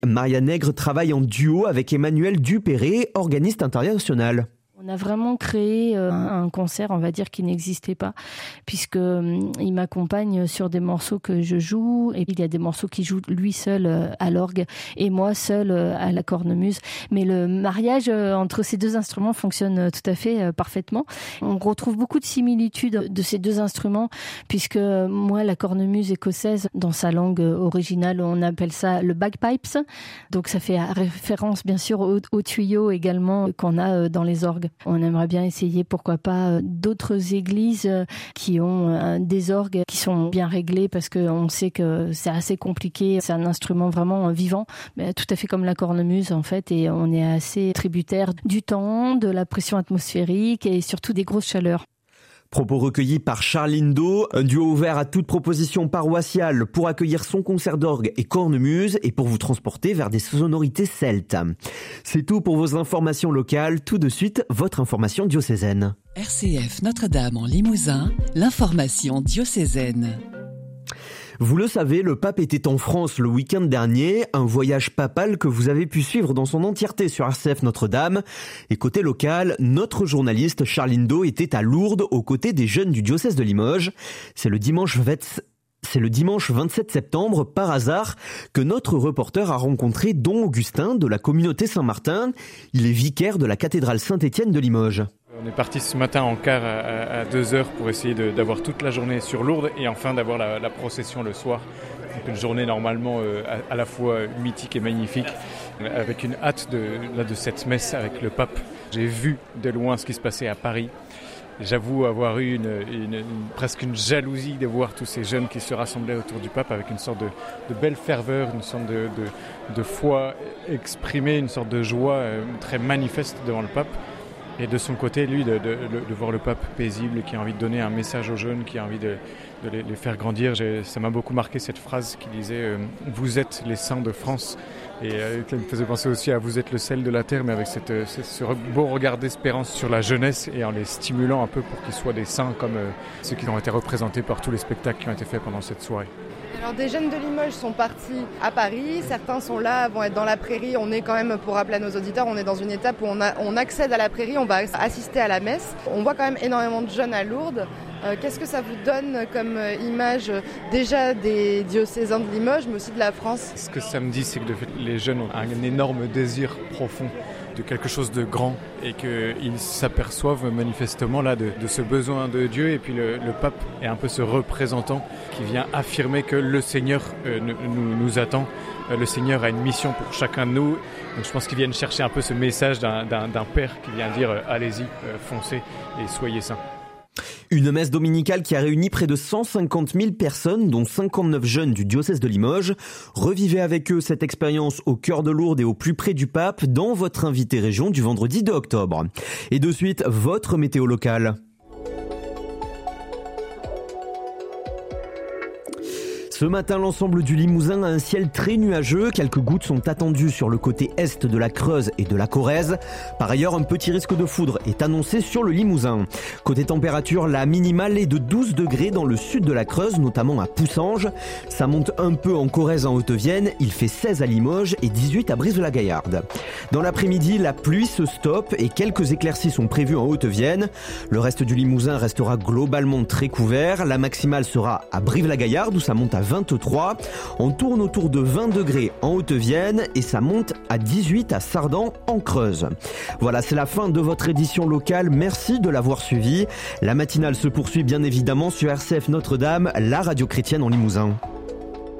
Maria Nègre travaille en duo avec Emmanuel Dupéré, organiste international. On a vraiment créé un concert, on va dire, qui n'existait pas, puisque il m'accompagne sur des morceaux que je joue, et il y a des morceaux qu'il joue lui seul à l'orgue et moi seul à la cornemuse. Mais le mariage entre ces deux instruments fonctionne tout à fait parfaitement. On retrouve beaucoup de similitudes de ces deux instruments, puisque moi, la cornemuse écossaise, dans sa langue originale, on appelle ça le bagpipes. Donc ça fait référence bien sûr au tuyau également qu'on a dans les orgues. On aimerait bien essayer, pourquoi pas, d'autres églises qui ont des orgues qui sont bien réglés, parce qu'on sait que c'est assez compliqué. C'est un instrument vraiment vivant, mais tout à fait comme la cornemuse en fait, et on est assez tributaire du temps, de la pression atmosphérique et surtout des grosses chaleurs. Propos recueillis par Charline Do, un duo ouvert à toute proposition paroissiale pour accueillir son concert d'orgue et cornemuse et pour vous transporter vers des sonorités celtes. C'est tout pour vos informations locales. Tout de suite, votre information diocésaine. RCF Notre-Dame en Limousin, l'information diocésaine. Vous le savez, le pape était en France le week-end dernier, un voyage papal que vous avez pu suivre dans son entièreté sur RCF Notre-Dame. Et côté local, notre journaliste Charline Do était à Lourdes aux côtés des jeunes du diocèse de Limoges. C'est le dimanche 27 septembre, par hasard, que notre reporter a rencontré Don Augustin de la communauté Saint-Martin. Il est vicaire de la cathédrale Saint-Étienne de Limoges. On est parti ce matin en car à 2h pour essayer d'avoir toute la journée sur Lourdes et enfin d'avoir la procession le soir. Donc une journée normalement à la fois mythique et magnifique, avec une hâte de cette messe avec le pape. J'ai vu de loin ce qui se passait à Paris. J'avoue avoir eu presque une jalousie de voir tous ces jeunes qui se rassemblaient autour du pape avec une sorte de belle ferveur, une sorte de foi exprimée, une sorte de joie très manifeste devant le pape. Et de son côté, lui, de voir le pape paisible, qui a envie de donner un message aux jeunes, qui a envie de les faire grandir. Ça m'a beaucoup marqué cette phrase qui disait « Vous êtes les saints de France ». Et qui me faisait penser aussi à « Vous êtes le sel de la terre », mais avec ce beau regard d'espérance sur la jeunesse et en les stimulant un peu pour qu'ils soient des saints comme ceux qui ont été représentés par tous les spectacles qui ont été faits pendant cette soirée. Alors des jeunes de Limoges sont partis à Paris, certains sont là, vont être dans la prairie. On est quand même, pour rappeler à nos auditeurs, on est dans une étape où on accède à la prairie, on va assister à la messe. On voit quand même énormément de jeunes à Lourdes. Qu'est-ce que ça vous donne comme image déjà des diocésains de Limoges, mais aussi de la France ? Ce que ça me dit, c'est que les jeunes ont un énorme désir profond de quelque chose de grand et qu'ils s'aperçoivent manifestement là de ce besoin de Dieu. Et puis le pape est un peu ce représentant qui vient affirmer que le Seigneur nous attend. Le Seigneur a une mission pour chacun de nous. Donc je pense qu'ils viennent chercher un peu ce message d'un père qui vient dire allez-y, foncez et soyez saints. Une messe dominicale qui a réuni près de 150 000 personnes, dont 59 jeunes du diocèse de Limoges. Revivez avec eux cette expérience au cœur de Lourdes et au plus près du pape dans votre invité région du vendredi 2 octobre. Et de suite, votre météo locale. Ce matin, l'ensemble du Limousin a un ciel très nuageux. Quelques gouttes sont attendues sur le côté est de la Creuse et de la Corrèze. Par ailleurs, un petit risque de foudre est annoncé sur le Limousin. Côté température, la minimale est de 12 degrés dans le sud de la Creuse, notamment à Poussanges. Ça monte un peu en Corrèze en Haute-Vienne. Il fait 16 à Limoges et 18 à Brive-la-Gaillarde. Dans l'après-midi, la pluie se stoppe et quelques éclaircies sont prévues en Haute-Vienne. Le reste du Limousin restera globalement très couvert. La maximale sera à Brive-la-Gaillarde où ça monte à 23. On tourne autour de 20 degrés en Haute-Vienne et ça monte à 18 à Sardan en Creuse. Voilà, c'est la fin de votre édition locale. Merci de l'avoir suivi. La matinale se poursuit bien évidemment sur RCF Notre-Dame, la radio chrétienne en Limousin.